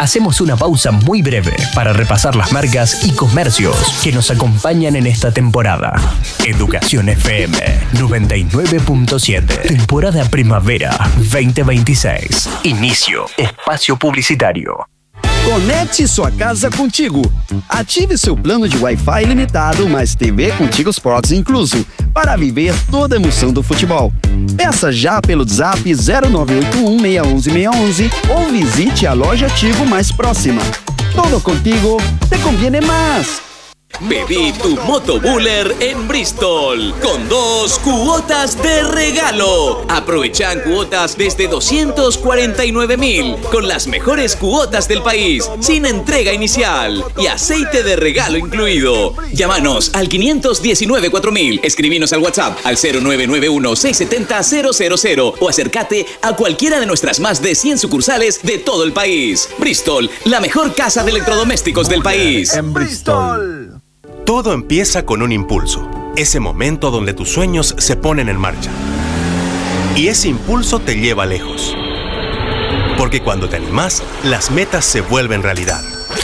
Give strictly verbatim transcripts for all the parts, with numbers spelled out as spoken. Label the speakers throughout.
Speaker 1: hacemos una pausa muy breve para repasar las marcas y comercios que nos acompañan en esta temporada. Educación F M noventa y nueve punto siete. Temporada Primavera veinte veintiséis. Inicio. Espacio publicitario.
Speaker 2: Conecte sua casa contigo. Ative seu plano de Wi-Fi ilimitado, mais T V Contigo Sports incluso, para viver toda a emoção do futebol. Peça já pelo Zap zero nove oito um, seis um um, seis um um ou visite a loja Tigo mais próxima. Todo contigo te conviene más.
Speaker 3: Pedí tu Motobuller en Bristol con dos cuotas de regalo. Aprovechan cuotas desde doscientos cuarenta y nueve mil con las mejores cuotas del país, sin entrega inicial y aceite de regalo incluido. Llámanos al quinientos diecinueve cuatro mil, escribinos al WhatsApp al cero nueve nueve uno, seis siete cero, cero cero cero o acércate a cualquiera de nuestras más de cien sucursales de todo el país. Bristol, la mejor casa de electrodomésticos del país.
Speaker 4: En Bristol.
Speaker 5: Todo empieza con un impulso, ese momento donde tus sueños se ponen en marcha. Y ese impulso te lleva lejos. Porque cuando te animas, las metas se vuelven realidad.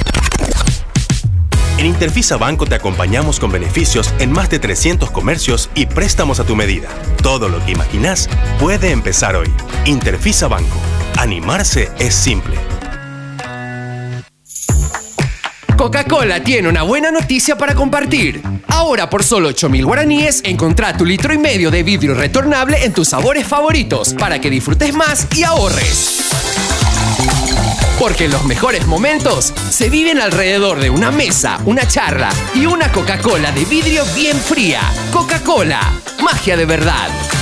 Speaker 5: En Interfisa Banco te acompañamos con beneficios en más de trescientos comercios y préstamos a tu medida. Todo lo que imaginas puede empezar hoy. Interfisa Banco. Animarse es simple.
Speaker 6: Coca-Cola tiene una buena noticia para compartir. Ahora por solo ocho mil guaraníes, encontrá tu litro y medio de vidrio retornable en tus sabores favoritos para que disfrutes más y ahorres. Porque los mejores momentos se viven alrededor de una mesa, una charla y una Coca-Cola de vidrio bien fría. Coca-Cola, magia de verdad.